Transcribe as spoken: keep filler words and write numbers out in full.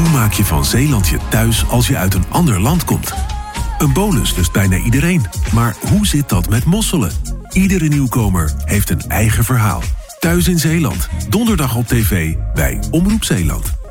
Hoe maak je van Zeeland je thuis als je uit een ander land komt? Een bolus lust bijna iedereen. Maar hoe zit dat met mosselen? Iedere nieuwkomer heeft een eigen verhaal. Thuis in Zeeland. Donderdag op tv bij Omroep Zeeland.